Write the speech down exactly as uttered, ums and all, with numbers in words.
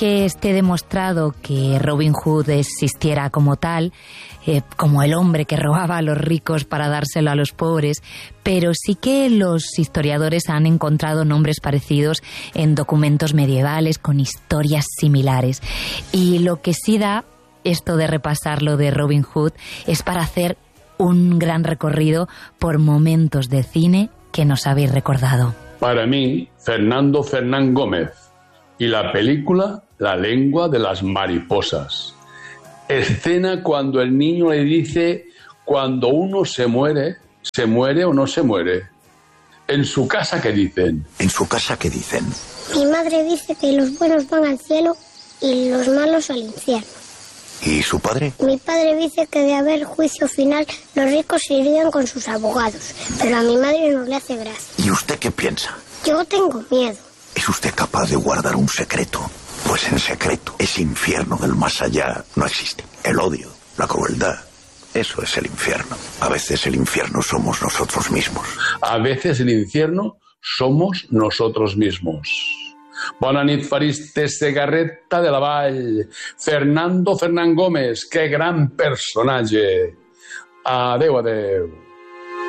que esté demostrado que Robin Hood existiera como tal, eh, como el hombre que robaba a los ricos para dárselo a los pobres, pero sí que los historiadores han encontrado nombres parecidos en documentos medievales con historias similares. Y lo que sí da esto de repasar lo de Robin Hood es para hacer un gran recorrido por momentos de cine que nos habéis recordado. Para mí, Fernando Fernán Gómez y la película La lengua de las mariposas. Escena cuando el niño le dice: cuando uno se muere, ¿se muere o no se muere? En su casa, ¿qué dicen? En su casa, ¿qué dicen? Mi madre dice que los buenos van al cielo y los malos al infierno. ¿Y su padre? Mi padre dice que de haber juicio final, los ricos irían con sus abogados, pero a mi madre no le hace gracia. ¿Y usted qué piensa? Yo tengo miedo. ¿Es usted capaz de guardar un secreto? Pues en secreto, ese infierno del más allá no existe. El odio, la crueldad, eso es el infierno. A veces el infierno somos nosotros mismos. A veces el infierno somos nosotros mismos. Bona nit, Faristes Segarreta de la Vall. Fernando Fernán Gómez, que gran personatge. Adéu, adéu.